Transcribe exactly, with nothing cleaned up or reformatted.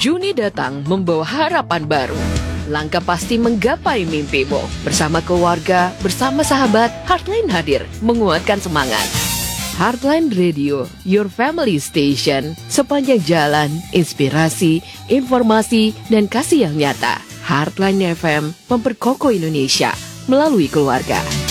Juni datang membawa harapan baru. Langkah pasti menggapai mimpimu. Bersama keluarga, bersama sahabat, Heartline hadir menguatkan semangat. Heartline Radio, your family station. Sepanjang jalan, inspirasi, informasi, dan kasih yang nyata. Heartline F M memperkokoh Indonesia melalui keluarga.